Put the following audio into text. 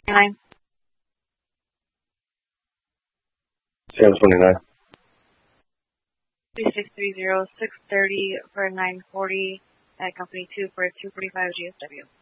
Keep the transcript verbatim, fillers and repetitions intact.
twenty-nine. Sam twenty-nine. three six three zero, six thirty for nine forty at company two for two forty-five G S W.